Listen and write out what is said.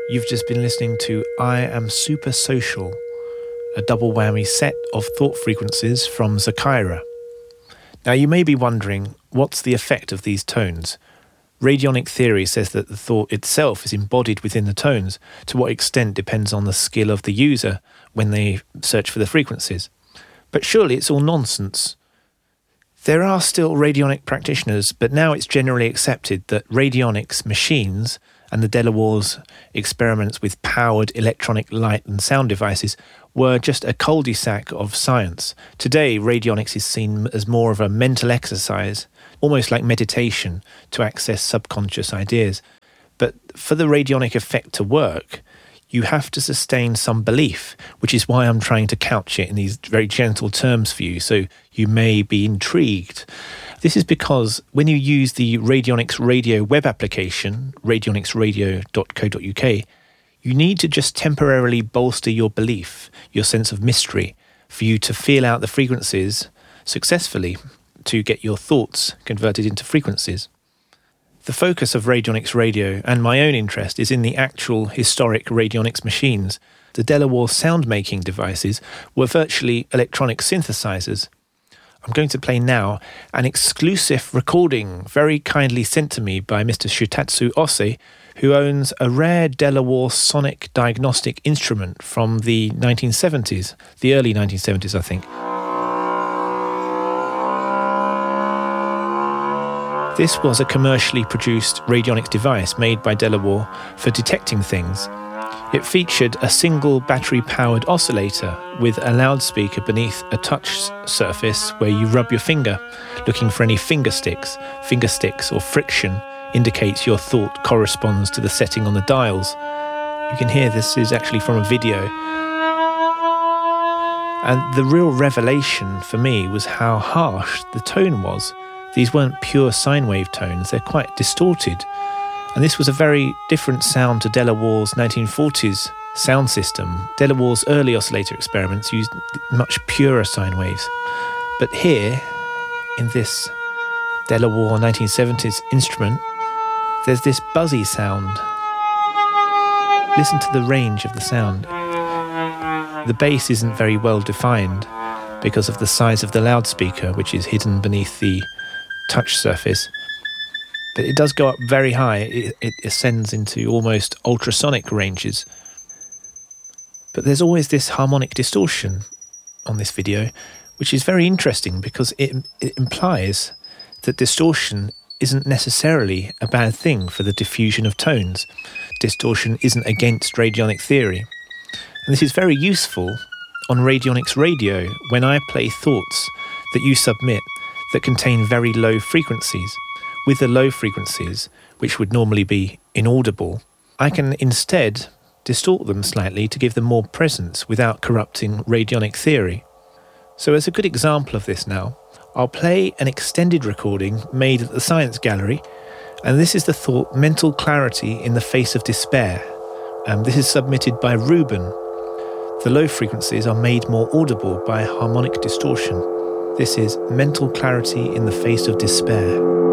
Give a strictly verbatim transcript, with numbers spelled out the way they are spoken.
You've just been listening to I Am Super Social, a double whammy set of thought frequencies from Zakaira. Now you may be wondering, what's the effect of these tones? Radionic theory says that the thought itself is embodied within the tones. To what extent depends on the skill of the user when they search for the frequencies. But surely it's all nonsense. There are still radionic practitioners, but now it's generally accepted that radionics machines and the Delawar's experiments with powered electronic light and sound devices were just a cul-de-sac of science. Today, radionics is seen as more of a mental exercise, almost like meditation, to access subconscious ideas. But for the radionic effect to work, you have to sustain some belief, which is why I'm trying to couch it in these very gentle terms for you, so you may be intrigued. This is because when you use the Radionics Radio web application, radionics radio dot co dot uk, you need to just temporarily bolster your belief, your sense of mystery, for you to feel out the frequencies successfully, to get your thoughts converted into frequencies. The focus of Radionics Radio and my own interest is in the actual historic radionics machines. The Delaware sound-making devices were virtually electronic synthesizers. I'm going to play now an exclusive recording very kindly sent to me by Mister Shutatsu Ose, who owns a rare Delaware sonic diagnostic instrument from the nineteen seventies, the early nineteen seventies, I think. This was a commercially produced radionics device made by Delaware for detecting things. It featured a single battery-powered oscillator with a loudspeaker beneath a touch surface where you rub your finger, looking for any finger sticks. Finger sticks or friction indicates your thought corresponds to the setting on the dials. You can hear this is actually from a video. And the real revelation for me was how harsh the tone was. These weren't pure sine wave tones, they're quite distorted. And this was a very different sound to Delaware's nineteen forties sound system. Delaware's early oscillator experiments used much purer sine waves. But here, in this Delaware nineteen seventies instrument, there's this buzzy sound. Listen to the range of the sound. The bass isn't very well defined because of the size of the loudspeaker, which is hidden beneath the touch surface. But it does go up very high. It, it ascends into almost ultrasonic ranges. But there's always this harmonic distortion on this video, which is very interesting because it, it implies that distortion isn't necessarily a bad thing for the diffusion of tones. Distortion isn't against radionic theory. And this is very useful on Radionics Radio when I play thoughts that you submit that contain very low frequencies. With the low frequencies, which would normally be inaudible, I can instead distort them slightly to give them more presence without corrupting radionic theory. So as a good example of this now, I'll play an extended recording made at the Science Gallery, and this is the thought Mental Clarity in the Face of Despair. Um, this is submitted by Ruben. The low frequencies are made more audible by harmonic distortion. This is Mental Clarity in the Face of Despair.